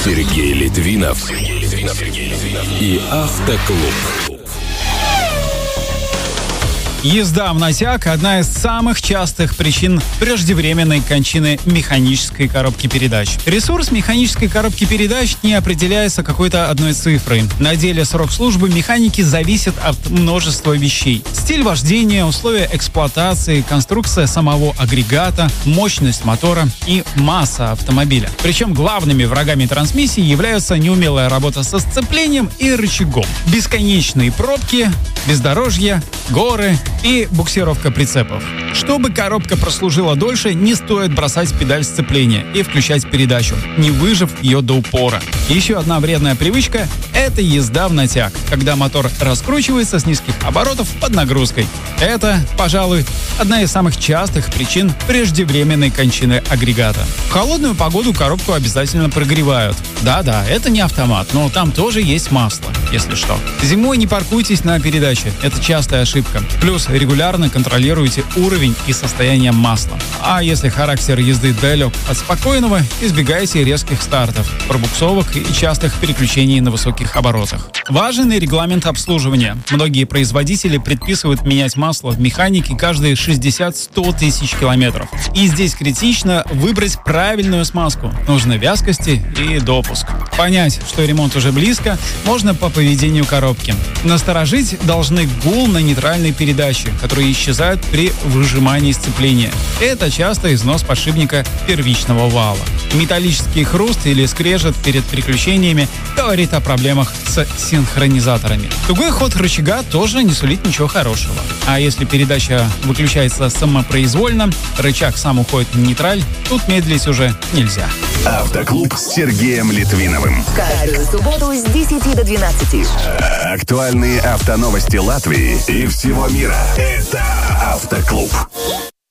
Сергей Литвинов и Автоклуб. Езда в натяг – одна из самых частых причин преждевременной кончины механической коробки передач. Ресурс механической коробки передач не определяется какой-то одной цифрой. На деле срок службы механики зависит от множества вещей. Стиль вождения, условия эксплуатации, конструкция самого агрегата, мощность мотора и масса автомобиля. Причем главными врагами трансмиссии являются неумелая работа со сцеплением и рычагом, бесконечные пробки, бездорожье, горы и буксировка прицепов. Чтобы коробка прослужила дольше, не стоит бросать педаль сцепления и включать передачу, не выжав ее до упора. Еще одна вредная привычка – это езда в натяг, когда мотор раскручивается с низких оборотов под нагрузкой. Это, пожалуй, одна из самых частых причин преждевременной кончины агрегата. В холодную погоду коробку обязательно прогревают. Да-да, это не автомат, но там тоже есть масло, если что. Зимой не паркуйтесь на передаче, это частая ошибка. Плюс регулярно контролируйте уровень и состояние масла. А если характер езды далек от спокойного, избегайте резких стартов, пробуксовок и частых переключений на высоких оборотах. Важен и регламент обслуживания. Многие производители предписывают менять масло в механике каждые 60-100 тысяч километров. И здесь критично выбрать правильную смазку. Нужны вязкости и допуск. Понять, что ремонт уже близко, можно по поведению коробки. Насторожить должны гул на нейтральной передаче, которые исчезают при выжимании сцепления. Это часто износ подшипника первичного вала. Металлический хруст или скрежет перед переключениями говорит о проблемах с синхронизаторами. Тугой ход рычага тоже не сулит ничего хорошего. А если передача выключается самопроизвольно, рычаг сам уходит в нейтраль, тут медлить уже нельзя. Автоклуб с Сергеем Литвиновым. Каждую субботу с 10 до 12. Актуальные автоновости Латвии и всего мира. Это Автоклуб.